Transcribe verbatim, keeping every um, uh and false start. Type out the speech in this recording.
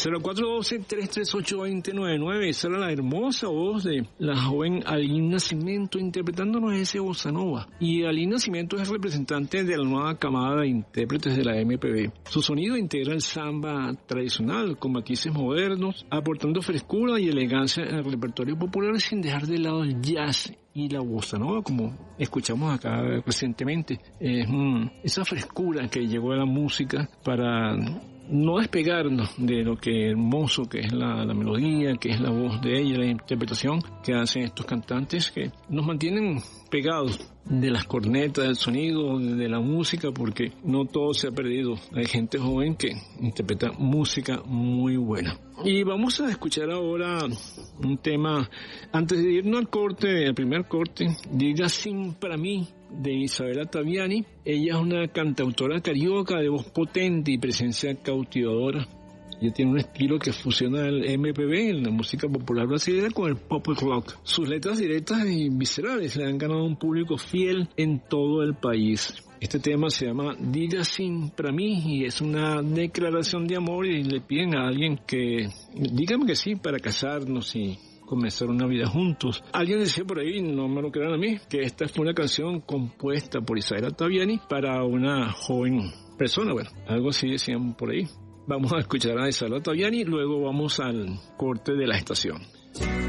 cero cuatro uno dos, tres tres ocho, dos cero nueve nueve. Esa era la hermosa voz de la joven Aline Nascimento interpretándonos ese bossa nova. Y Aline Nascimento es representante de la nueva camada de intérpretes de la M P B. Su sonido integra el samba tradicional con matices modernos, aportando frescura y elegancia al repertorio popular sin dejar de lado el jazz y la bossa nova, como escuchamos acá recientemente. Es mm, esa frescura que llegó a la música para no despegarnos de lo que hermoso que es la, la melodía, que es la voz de ella, la interpretación que hacen estos cantantes que nos mantienen pegados de las cornetas, del sonido, de la música, porque no todo se ha perdido. Hay gente joven que interpreta música muy buena. Y vamos a escuchar ahora un tema, antes de irnos al corte, el primer corte, Diga Sin para mí, de Isabela Taviani. Ella es una cantautora carioca de voz potente y presencia cautivadora. Ella tiene un estilo que fusiona el M P B, la música popular brasileña, con el pop rock. Sus letras directas y viscerales le han ganado un público fiel en todo el país. Este tema se llama Diga Sin para mí y es una declaración de amor y le piden a alguien que dígame que sí para casarnos y comenzar una vida juntos. Alguien decía por ahí, no me lo crean a mí, que esta fue una canción compuesta por Isabela Taviani para una joven persona. Bueno, algo así decían por ahí. Vamos a escuchar a Isabela Taviani, luego vamos al corte de la estación.